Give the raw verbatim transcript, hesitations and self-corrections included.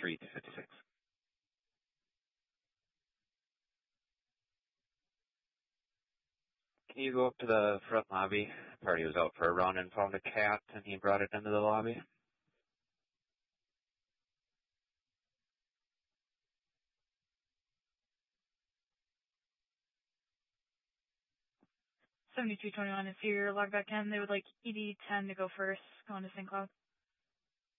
three to fifty-six. Can you go up to the front lobby? Party was out for a run and found a cat, and he brought it into the lobby. seventy-two twenty-one is here. Log back in. They would like E D ten to go first, going to Saint Cloud.